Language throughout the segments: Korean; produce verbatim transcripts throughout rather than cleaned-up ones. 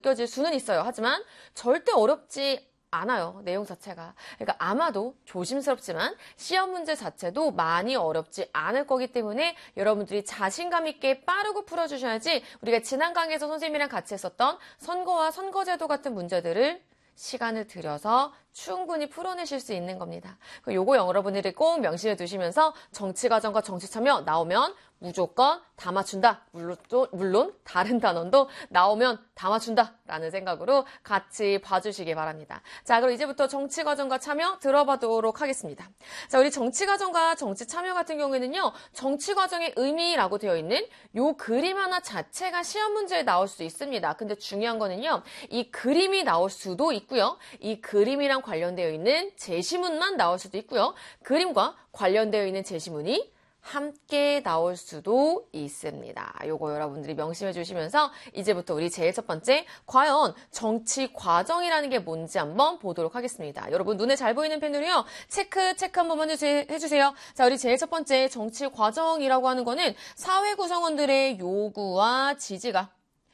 느껴질 수는 있어요. 하지만 절대 어렵지 않아요. 내용 자체가. 그러니까 아마도 조심스럽지만 시험 문제 자체도 많이 어렵지 않을 거기 때문에 여러분들이 자신감 있게 빠르고 풀어주셔야지 우리가 지난 강의에서 선생님이랑 같이 했었던 선거와 선거제도 같은 문제들을 시간을 들여서 충분히 풀어내실 수 있는 겁니다. 요거 여러분들이 꼭 명심해 두시면서 정치과정과 정치참여 나오면 무조건 다 맞춘다. 물론, 또, 물론 다른 단원도 나오면 다 맞춘다 라는 생각으로 같이 봐주시기 바랍니다. 자, 그럼 이제부터 정치과정과 참여 들어보도록 하겠습니다. 자, 우리 정치과정과 정치참여 같은 경우에는요. 정치과정의 의미라고 되어 있는 요 그림 하나 자체가 시험 문제에 나올 수 있습니다. 근데 중요한 거는요. 이 그림이 나올 수도 있고요. 이 그림이랑 관련되어 있는 제시문만 나올 수도 있고요. 그림과 관련되어 있는 제시문이 함께 나올 수도 있습니다. 요거 여러분들이 명심해 주시면서 이제부터 우리 제일 첫 번째 과연 정치 과정이라는 게 뭔지 한번 보도록 하겠습니다. 여러분 눈에 잘 보이는 펜으로요. 체크 체크 한 번만 해주세요. 자, 우리 제일 첫 번째 정치 과정이라고 하는 거는 사회 구성원들의 요구와 지지가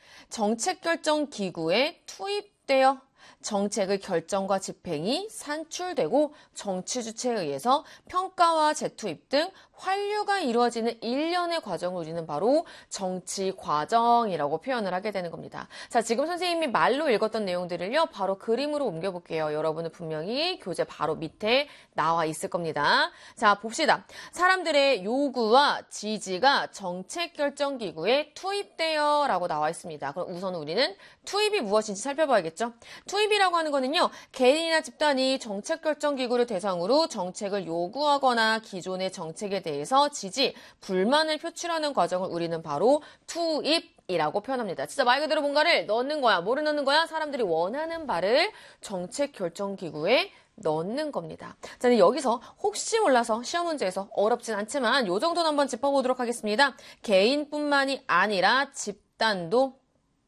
정책 결정 기구에 투입되어 정책의 결정과 집행이 산출되고 정치 주체에 의해서 평가와 재투입 등 환류가 이루어지는 일련의 과정을 우리는 바로 정치 과정이라고 표현을 하게 되는 겁니다. 자, 지금 선생님이 말로 읽었던 내용들을요, 바로 그림으로 옮겨볼게요. 여러분은 분명히 교재 바로 밑에 나와 있을 겁니다. 자, 봅시다. 사람들의 요구와 지지가 정책 결정 기구에 투입되어 라고 나와 있습니다. 그럼 우선 우리는 투입이 무엇인지 살펴봐야겠죠. 투입이라고 하는 거는요, 개인이나 집단이 정책 결정 기구를 대상으로 정책을 요구하거나 기존의 정책에 대해서 지지, 불만을 표출하는 과정을 우리는 바로 투입이라고 표현합니다. 진짜 말 그대로 뭔가를 넣는 거야. 뭐를 넣는 거야? 사람들이 원하는 바를 정책 결정 기구에 넣는 겁니다. 자, 여기서 혹시 몰라서 시험 문제에서 어렵진 않지만 요 정도는 한번 짚어보도록 하겠습니다. 개인뿐만이 아니라 집단도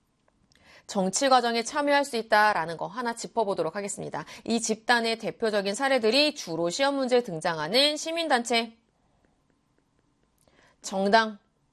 정치 과정에 참여할 수 있다라는 거 하나 짚어보도록 하겠습니다. 이 집단의 대표적인 사례들이 주로 시험 문제에 등장하는 시민단체, 정당,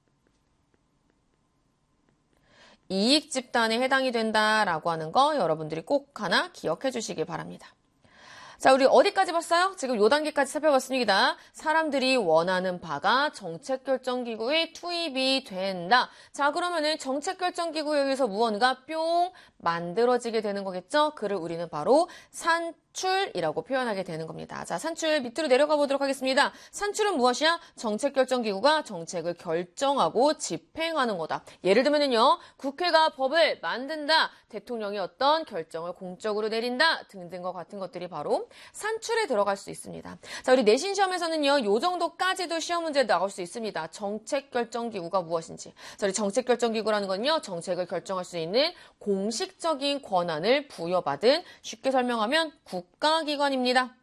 이익집단에 해당이 된다라고 하는 거 여러분들이 꼭 하나 기억해 주시기 바랍니다. 자, 우리 어디까지 봤어요? 지금 요 단계까지 살펴봤습니다. 사람들이 원하는 바가 정책결정기구에 투입이 된다. 자, 그러면은 정책결정기구에 의해서 무언가 뿅 만들어지게 되는 거겠죠? 그를 우리는 바로 산출이라고 표현하게 되는 겁니다. 자, 산출 밑으로 내려가 보도록 하겠습니다. 산출은 무엇이야? 정책결정기구가 정책을 결정하고 집행하는 거다. 예를 들면은요, 국회가 법을 만든다, 대통령이 어떤 결정을 공적으로 내린다 등등과 같은 것들이 바로 산출에 들어갈 수 있습니다. 자, 우리 내신 시험에서는요, 요 정도까지도 시험 문제에 나올 수 있습니다. 정책결정기구가 무엇인지. 자, 우리 정책결정기구라는 건요, 정책을 결정할 수 있는 공식적인 권한을 부여받은, 쉽게 설명하면 국가기관입니다.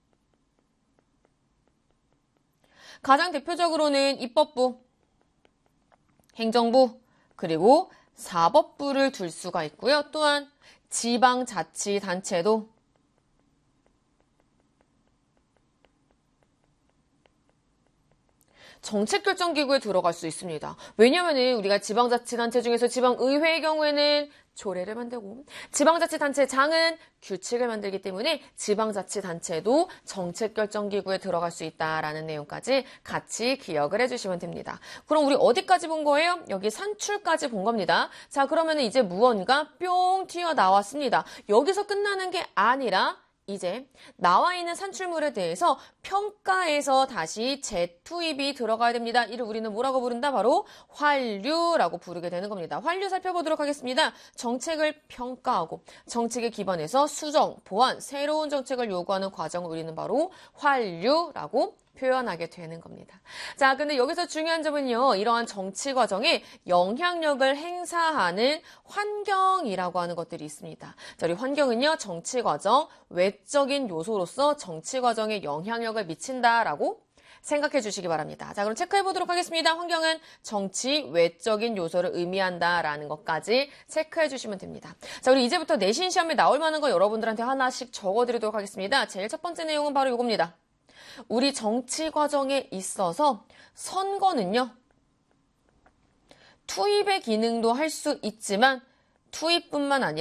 가장 대표적으로는 입법부, 행정부, 그리고 사법부를 둘 수가 있고요. 또한 지방자치단체도 정책결정기구에 들어갈 수 있습니다. 왜냐하면 우리가 지방자치단체 중에서 지방의회의 경우에는 조례를 만들고 지방자치단체장은 규칙을 만들기 때문에 지방자치단체도 정책결정기구에 들어갈 수 있다라는 내용까지 같이 기억을 해주시면 됩니다. 그럼 우리 어디까지 본 거예요? 여기 산출까지 본 겁니다. 자, 그러면 이제 무언가 뿅 튀어나왔습니다. 여기서 끝나는 게 아니라 이제 나와 있는 산출물에 대해서 평가해서 다시 재투입이 들어가야 됩니다. 이를 우리는 뭐라고 부른다? 바로 환류라고 부르게 되는 겁니다. 환류 살펴보도록 하겠습니다. 정책을 평가하고 정책에 기반해서 수정, 보완, 새로운 정책을 요구하는 과정을 우리는 바로 환류라고 표현하게 되는 겁니다. 자, 근데 여기서 중요한 점은요, 이러한 정치 과정에 영향력을 행사하는 환경이라고 하는 것들이 있습니다. 자, 우리 환경은요, 정치 과정 외적인 요소로서 정치 과정에 영향력을 미친다라고 생각해 주시기 바랍니다. 자, 그럼 체크해 보도록 하겠습니다. 환경은 정치 외적인 요소를 의미한다라는 것까지 체크해 주시면 됩니다. 자, 우리 이제부터 내신 시험에 나올 만한 거 여러분들한테 하나씩 적어 드리도록 하겠습니다. 제일 첫 번째 내용은 바로 이겁니다. 우리 정치 과정에 있어서 선거는요, 투입의 기능도 할 수 있지만 투입뿐만 아니라